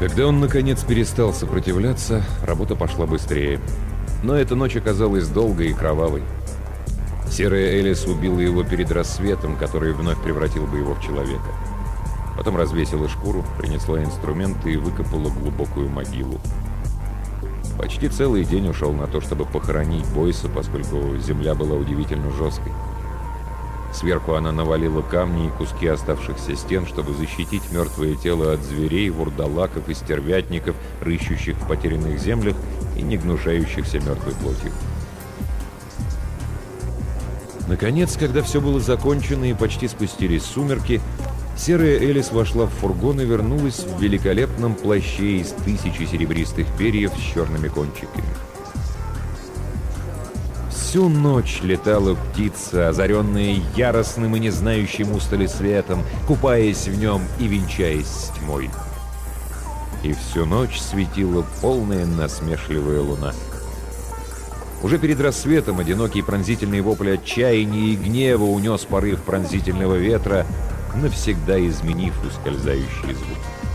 Когда он, наконец, перестал сопротивляться, работа пошла быстрее. Но эта ночь оказалась долгой и кровавой. Серая Элис убила его перед рассветом, который вновь превратил бы его в человека. Потом развесила шкуру, принесла инструменты и выкопала глубокую могилу. Почти целый день ушел на то, чтобы похоронить Бойса, поскольку земля была удивительно жесткой. Сверху она навалила камни и куски оставшихся стен, чтобы защитить мертвое тело от зверей, вурдалаков и стервятников, рыщущих в потерянных землях и не гнушающихся мертвой плотью. Наконец, когда все было закончено и почти спустились сумерки, серая Элис вошла в фургон и вернулась в великолепном плаще из 1000 серебристых перьев с черными кончиками. Всю ночь летала птица, озаренная яростным и не знающим устали светом, купаясь в нем и венчаясь с тьмой. И всю ночь светила полная насмешливая луна. Уже перед рассветом одинокий пронзительный вопль отчаяния и гнева унес порыв пронзительного ветра, навсегда изменив ускользающий звук.